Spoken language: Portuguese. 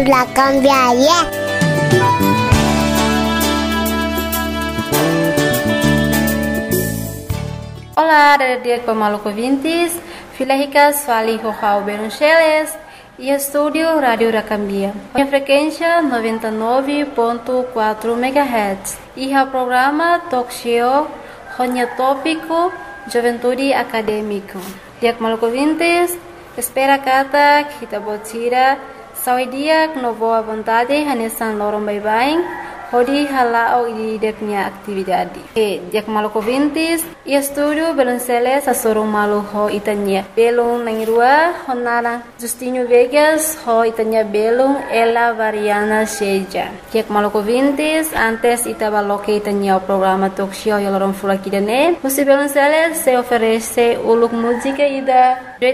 La cambiaria. Olá, dia Pamaluco Vintes, Filahicas, Fali Rojao Beruncheles e Estúdio Rádio Racambia. A frequência 99.4 MHz e o programa Talk Show, Ronya Tópico, Juventude Acadêmico. Dia Pamaluco Vintes, espera kata kita botira, saudia no boa vontade, hanesan lorong bye-bye. Hodi halao di deknya aktividade. Dia Pamaluco Vintes, e estúdio Belunceles a sorong malu ho itanya. Belung nangrua honara Justinho Vegas ho itanya belung ela variana seja. Dia Pamaluco Vintes, antes itabaloke itanya o programa talk show yolorong fulakidane. Musi Belunceles se oferece uluk música ida